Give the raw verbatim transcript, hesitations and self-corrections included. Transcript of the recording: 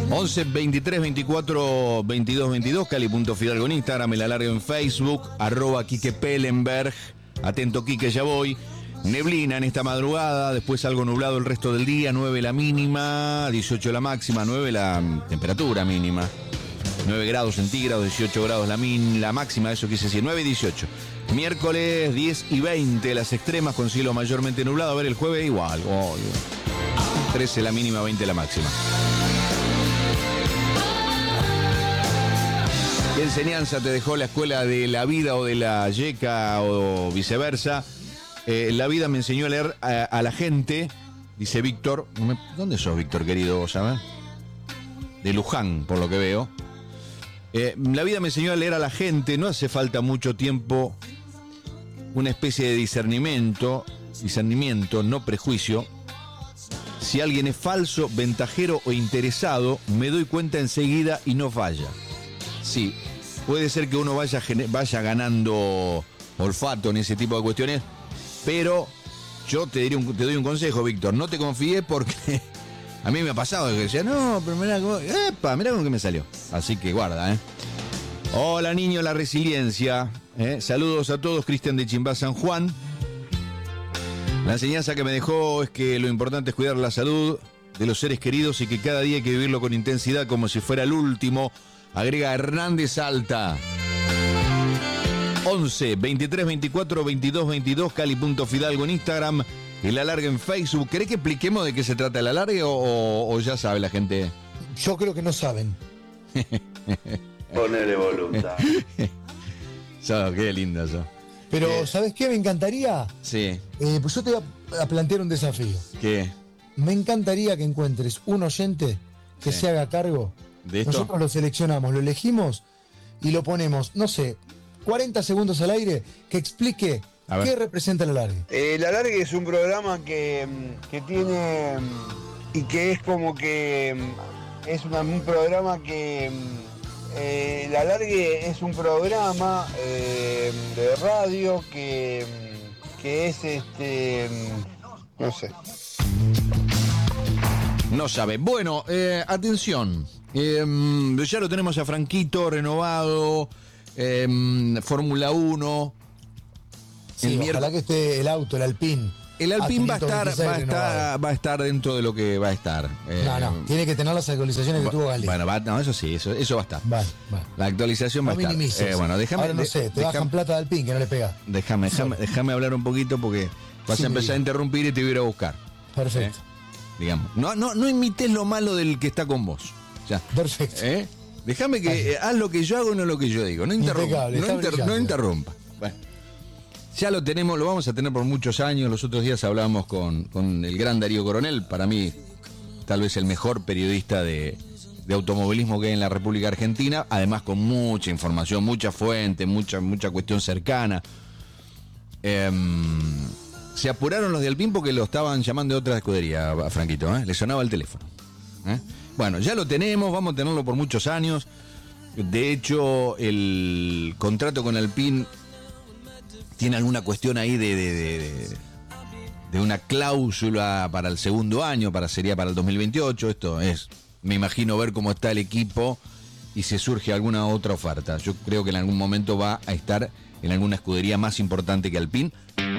once, veintitrés, veinticuatro, veintidós, veintidós, Cali.Fidalgo en Instagram, el alargue en Facebook, arroba Quique Pellenberg, atento Quique, ya voy. Neblina en esta madrugada, después algo nublado el resto del día, nueve la mínima, dieciocho la máxima, nueve la temperatura mínima, nueve grados centígrados, dieciocho grados la, min, la máxima, eso quise decir, nueve y dieciocho. Miércoles diez y veinte las extremas con cielo mayormente nublado, a ver el jueves igual, oh, trece la mínima, veinte la máxima. ¿Qué enseñanza te dejó la escuela de la vida o de la yeca o viceversa? Eh, la vida me enseñó a leer a, a la gente, dice Víctor. ¿Dónde sos, Víctor, querido? ¿Sabes? De Luján, por lo que veo. Eh, la vida me enseñó a leer a la gente, no hace falta mucho tiempo, una especie de discernimiento, discernimiento, no prejuicio. Si alguien es falso, ventajero o interesado, me doy cuenta enseguida y no falla. Sí, puede ser que uno vaya, vaya ganando olfato en ese tipo de cuestiones, pero yo te, diré un, te doy un consejo, Víctor, no te confíes porque a mí me ha pasado que decía, no, pero mirá, epa, mirá con qué me salió. Así que guarda, ¿eh? Hola, niño, la resiliencia. ¿eh? Saludos a todos, Cristian de Chimbá, San Juan. La enseñanza que me dejó es que lo importante es cuidar la salud de los seres queridos y que cada día hay que vivirlo con intensidad como si fuera el último. Agrega Hernández Alta. once, veintitrés, veinticuatro, veintidós, veintidós, Cali.Fidalgo en Instagram, el alargue en Facebook. ¿Querés que expliquemos de qué se trata el alargue o, o, o ya sabe la gente? Yo creo que no saben. Ponele voluntad. So, qué lindo eso. Pero, eh, ¿sabes qué me encantaría? Sí. Eh, pues yo te voy a, a plantear un desafío. ¿Qué? Me encantaría que encuentres un oyente que sí. se haga cargo. ¿De esto? Nosotros lo seleccionamos, lo elegimos y lo ponemos, no sé, cuarenta segundos al aire, que explique qué representa el alargue. El alargue es un programa que, que tiene y que es como que es una, un programa que eh, el alargue es un programa eh, de radio que, que es este, no sé. No sabe. Bueno, eh, atención. Eh, ya lo tenemos a Franquito renovado. Eh, Fórmula uno. Sí, el ojalá miérc- que esté el auto, el Alpine. El Alpine va a estar, va a estar, va a estar dentro de lo que va a estar. Eh, no, no, tiene que tener las actualizaciones que tuvo Galí. Bueno, va, no, eso sí, eso, eso va a estar. Va, va. La actualización no va a estar. Eh, bueno, déjame, Ahora no sé, te déjame, bajan plata de Alpine que no le pega. Déjame, déjame, déjame hablar un poquito porque vas sí, a empezar a interrumpir y te voy a ir a buscar. Perfecto. ¿Eh? Digamos, no, no, no imites lo malo del que está con vos. O sea, perfecto. ¿eh? Déjame que eh, haz lo que yo hago, no lo que yo digo. No interrumpa. No, inter, no interrumpa. Bueno, ya lo tenemos, lo vamos a tener por muchos años. Los otros días hablábamos con, con el gran Darío Coronel, para mí tal vez el mejor periodista de, de automovilismo que hay en la República Argentina, además con mucha información, mucha fuente, mucha, mucha cuestión cercana. Eh, se apuraron los de Alpine porque lo estaban llamando de otra escudería a Franquito, ¿eh? Le sonaba el teléfono. ¿eh? Bueno, ya lo tenemos, vamos a tenerlo por muchos años. De hecho, el contrato con Alpine tiene alguna cuestión ahí de, de, de, de una cláusula para el segundo año, para sería para el dos mil veintiocho. Esto es, me imagino ver cómo está el equipo y si surge alguna otra oferta. Yo creo que en algún momento va a estar en alguna escudería más importante que Alpine.